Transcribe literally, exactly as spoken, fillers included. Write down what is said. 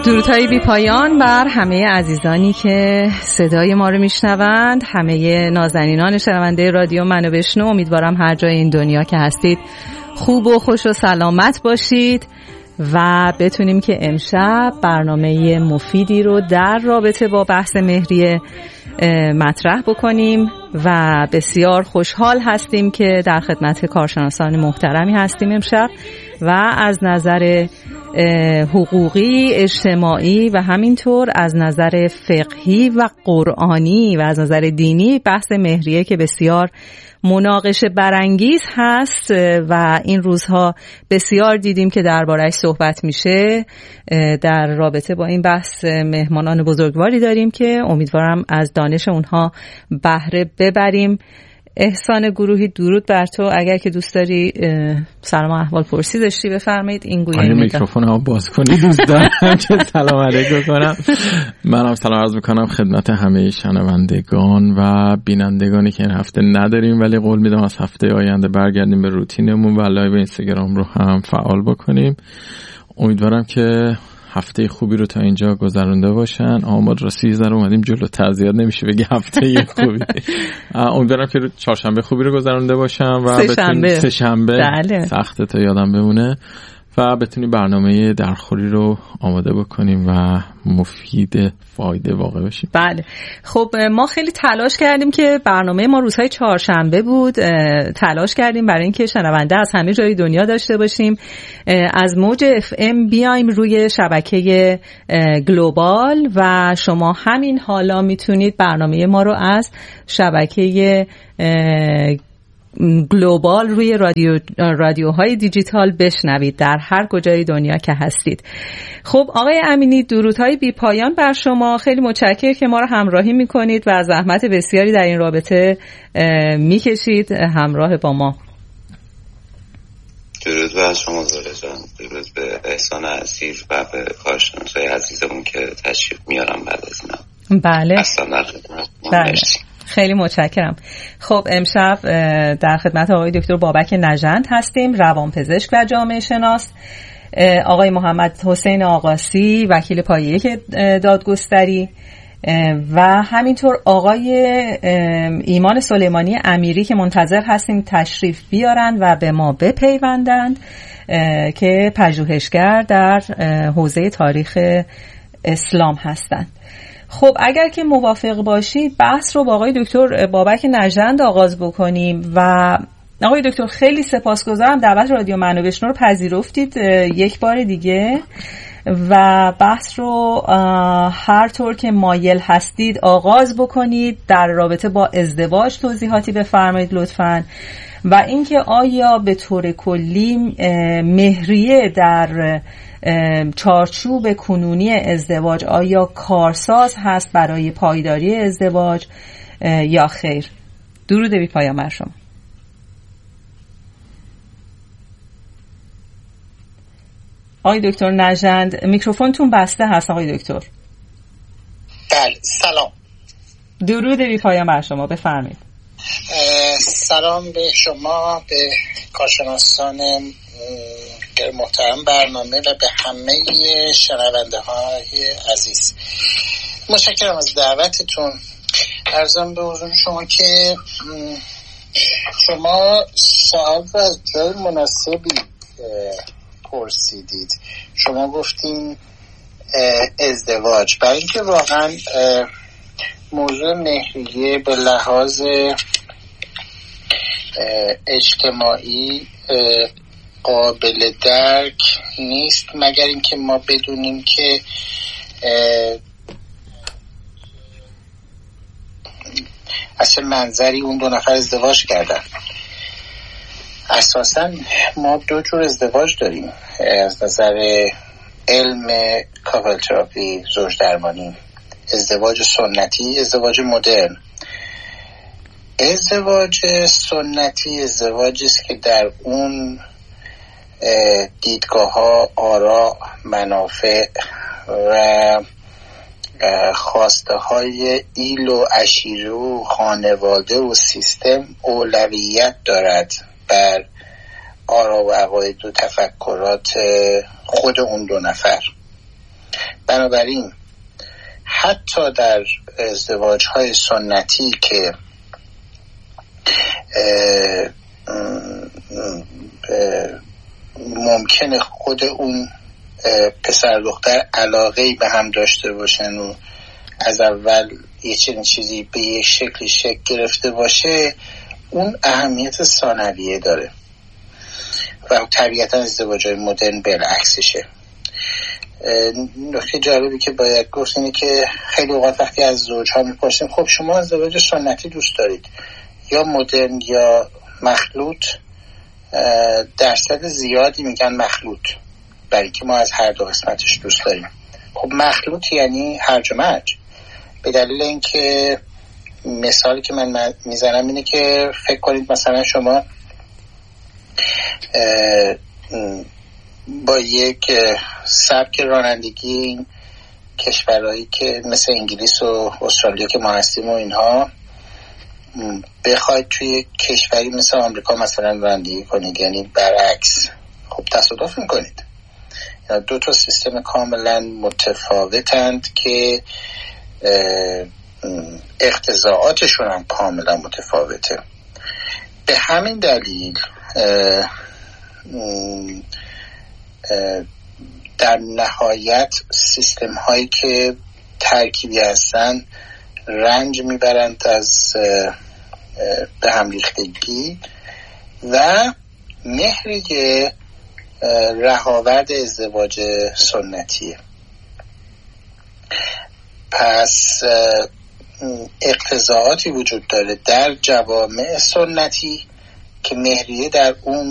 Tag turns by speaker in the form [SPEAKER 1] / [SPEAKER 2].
[SPEAKER 1] درودهای بی پایان بر همه عزیزانی که صدای ما رو میشنوند، همه نازنینان شنونده رادیو منو بشنو. امیدوارم هر جای این دنیا که هستید خوب و خوش و سلامت باشید و بتونیم که امشب برنامه مفیدی رو در رابطه با بحث مهریه مطرح بکنیم و بسیار خوشحال هستیم که در خدمت کارشناسان محترمی هستیم امشب و از نظر حقوقی، اجتماعی و همینطور از نظر فقهی و قرآنی و از نظر دینی بحث مهریه که بسیار مناقشه برانگیز هست و این روزها بسیار دیدیم که درباره‌اش صحبت میشه. در رابطه با این بحث مهمانان بزرگواری داریم که امیدوارم از دانش اونها بهره ببریم. احسان گروهی، درود بر تو. اگر که دوست داری سلام احوال پرسی داشتی بفرمایید. این گویی
[SPEAKER 2] میدم میکروفون ها باز کنی دوست دارم که سلام علیکم کنم. منم سلام عرض میکنم خدمت همه شنوندگان و بینندگانی که این هفته نداریم، ولی قول میدم از هفته آینده برگردیم به روتینمون و لایو اینستاگرام رو هم فعال بکنیم. امیدوارم که هفته خوبی رو تا اینجا گذرونده باشن. آماد را سیزده اومدیم جلو تعزیت نمیشه بگی هفته خوبی. امیدوارم که چهارشنبه خوبی رو گذرونده باشن و
[SPEAKER 1] سه شنبه
[SPEAKER 2] سه شنبه سخته تا یادم بمونه و بتونیم برنامه درخوری رو آماده بکنیم و مفید فایده واقع بشیم.
[SPEAKER 1] بله خب ما خیلی تلاش کردیم که برنامه ما روزهای چهارشنبه بود. تلاش کردیم برای اینکه شنونده از همه جای دنیا داشته باشیم. از موج اف ام بیایم روی شبکه گلوبال و شما همین حالا میتونید برنامه ما رو از شبکه گلوبال روی رادیو رادیوهای دیجیتال بشنوید در هر کجای دنیا که هستید. خب آقای امینی، درودهای بی پایان بر شما. خیلی متشکرم که ما رو همراهی میکنید و زحمت بسیاری در این رابطه میکشید همراه با ما.
[SPEAKER 3] درود بر شما زوره جان، درود به احسان عزیز و به کارشناسای عزیزمون که تشریف میارم بعد از اینا.
[SPEAKER 1] بله
[SPEAKER 3] اصلا در خدمت.
[SPEAKER 1] بله خیلی متشکرم. خب امشب در خدمت آقای دکتر بابک نژند هستیم، روانپزشک و جامعه شناس، آقای محمد حسین آقاسی، وکیل پایه دادگستری و همینطور آقای ایمان سلیمانی امیری که منتظر هستیم تشریف بیارند و به ما بپیوندند که پژوهشگر در حوزه تاریخ اسلام هستند. خب اگر که موافق باشید بحث رو با آقای دکتر بابک نژند آغاز بکنیم. و آقای دکتر خیلی سپاسگزارم دعوت رادیو منو بشنو رو پذیرفتید یک بار دیگه و بحث رو هر طور که مایل هستید آغاز بکنید. در رابطه با ازدواج توضیحاتی بفرمایید لطفاً و اینکه آیا به طور کلی مهریه در چارچوب کنونی ازدواج آیا کارساز هست برای پایداری ازدواج یا خیر؟ درود بی پایان بر شما. آقای دکتر نژند میکروفونتون بسته هست. آقای دکتر
[SPEAKER 4] بله سلام.
[SPEAKER 1] درود بی پایان بر شما، بفرمایید.
[SPEAKER 4] سلام به شما، به کارشناسان محترم برنامه و به همه شنونده های عزیز. متشکرم از دعوتتون. عرضم به حضور شما که شما سوال رو از جای مناسبی پرسیدید. شما گفتین ازدواج، برای اینکه واقعا موضوع مهریه به لحاظ اجتماعی قابل درک نیست مگر اینکه ما بدونیم که اصلا منظری اون دو نفر ازدواج کردن. اساسا ما دو جور ازدواج داریم از نظر علم کاپل تراپی، زوج درمانی: ازدواج سنتی، ازدواج مدرن. ازدواج سنتی ازدواجی است که در اون دیدگاه ها، آرا، منافع و خواسته های ایل و عشیره و خانواده و سیستم اولویت دارد بر آرا و عقاید و تفکرات خود اون دو نفر. بنابراین حتی در ازدواج های سنتی که اه اه اه ممکنه خود اون پسر دختر علاقه‌ای به هم داشته باشن و از اول یه چنین چیزی به یک شکلی شکل گرفته باشه، اون اهمیت ثانویه داره و طبیعتا ازدواج‌های مدرن بالعکسشه. نکته جالبی که باید گفت اینه که خیلی اوقات وقتی از زوج‌ها میپرسیم خب شما ازدواج سنتی دوست دارید یا مدرن یا مخلوط، درصد زیادی میگن مخلوط، برای که ما از هر دو قسمتش دوست داریم. خب مخلوط یعنی هرج و مرج، به دلیل اینکه مثالی که من میزنم اینه که فکر کنید مثلا شما با یک سبک رانندگی کشورهایی که مثل انگلیس و استرالیا که ما هستیم و اینها بخواید توی کشوری مثل آمریکا مثلا رانندگی کنید، یعنی برعکس، خب تصادف میکنید. دو تا سیستم کاملا متفاوتند که اقتضاعاتشون هم کاملا متفاوته. به همین دلیل اه اه در نهایت سیستم هایی که ترکیبی هستن رنج میبرند از به هم ریختگی و مهری رهاورد ازدواج سنتیه. پس اقتضاعاتی وجود داره در جوامع سنتی که مهریه در اون